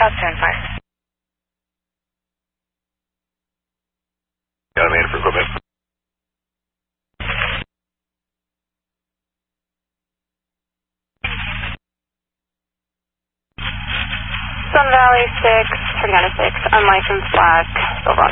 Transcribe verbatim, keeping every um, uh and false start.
South ten five. Got a man for equipment. Sun Valley six, Turn down to six, unlicensed black, Silverado.